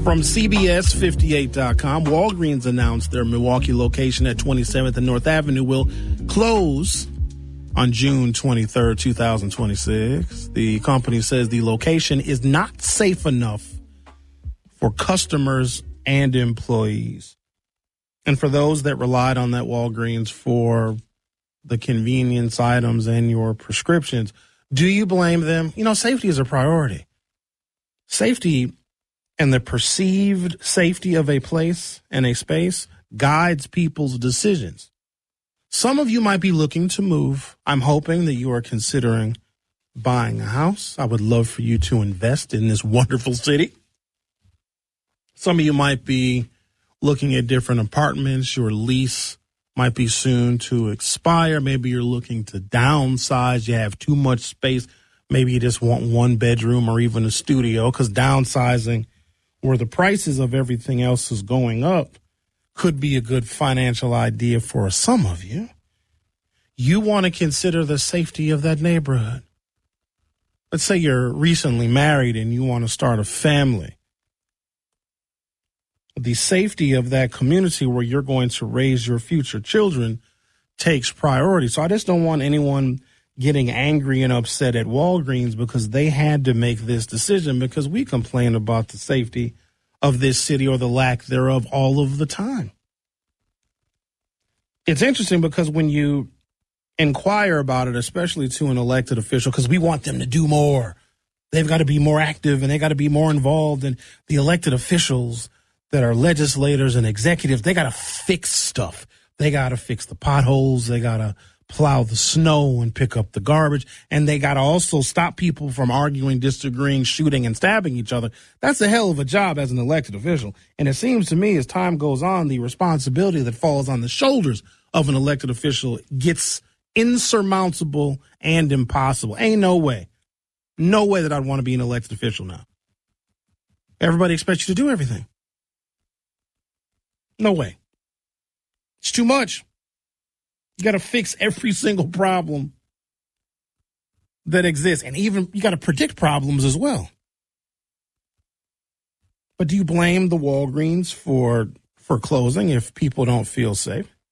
From CBS58.com, Walgreens announced their Milwaukee location at 27th and North Avenue will close on June 23rd, 2026. The company says the location is not safe enough for customers and employees. And for those that relied on that Walgreens for the convenience items and your prescriptions, do you blame them? You know, safety is a priority. Safety and the perceived safety of a place and a space guides people's decisions. Some of you might be looking to move. I'm hoping that you are considering buying a house. I would love for you to invest in this wonderful city. Some of you might be looking at different apartments. Your lease might be soon to expire. Maybe you're looking to downsize. You have too much space. Maybe you just want one bedroom or even a studio, because downsizing, where the prices of everything else is going up, could be a good financial idea for some of you. You want to consider the safety of that neighborhood. Let's say you're recently married and you want to start a family. The safety of that community where you're going to raise your future children takes priority. So I just don't want anyone getting angry and upset at Walgreens because they had to make this decision, because we complain about the safety of this city or the lack thereof all of the time. It's interesting because when you inquire about it, especially to an elected official, because we want them to do more. They've got to be more active and they got to be more involved. And the elected officials that are legislators and executives, they got to fix stuff. They got to fix the potholes. They got to plow the snow and pick up the garbage. And they got to also stop people from arguing, disagreeing, shooting, and stabbing each other. That's a hell of a job as an elected official. And it seems to me as time goes on, the responsibility that falls on the shoulders of an elected official gets insurmountable and impossible. Ain't no way. No way that I'd want to be an elected official now. Everybody expects you to do everything. No way. It's too much. You got to fix every single problem that exists. And even you got to predict problems as well. But do you blame the Walgreens for closing if people don't feel safe?